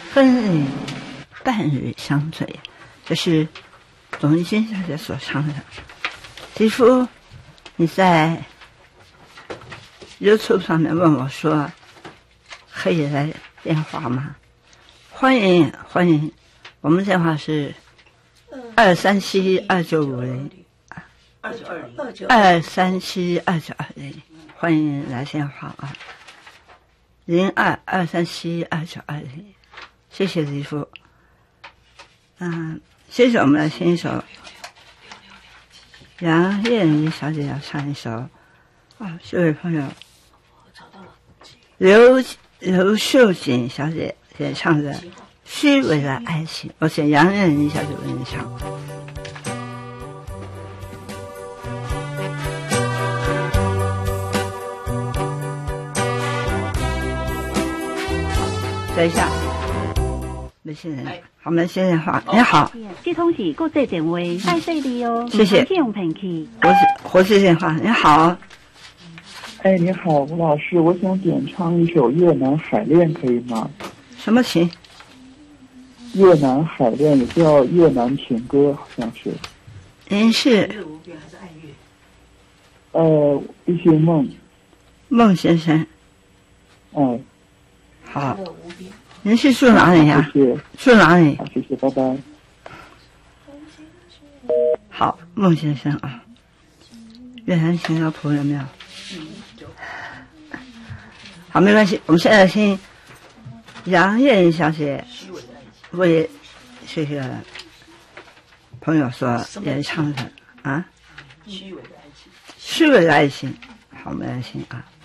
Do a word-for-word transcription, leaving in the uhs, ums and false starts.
分离半日相随，这是董一心小姐所唱的。吉夫，你在 YouTube 上面问我说可以来电话吗？欢迎欢迎，我们电话是二三七二九五零，二九二零，二三七二九二零，欢迎来电话啊，零二二三七二九二零，谢谢吉夫。嗯，接着我们来听一首杨燕妮小姐要唱一首啊，这位朋友刘刘秀锦小姐演唱的《虚伪的爱情》，我请杨燕妮小姐为你唱。等一下，没信人，好，我们先电话。你好， 这通是国际电话，太犀利哦！ 谢谢。 用平器， 国际国际电话。你好， 哎，你好，吴老师，我想点唱一首《越南海恋》，可以吗？ 什么情？ 越南海恋也叫越南情歌，好像是。 您是？ 呃，一些梦。 孟先生。 哎。 好。您是住哪里呀？ 谢谢。 住哪里？ 好，谢谢，拜拜。 好，孟先生啊，越南情歌谱有没有？好，没关系，我们现在听杨燕妮小姐为这个朋友所演唱的啊，虚伪的爱情，虚伪的爱情。好，我们来听啊。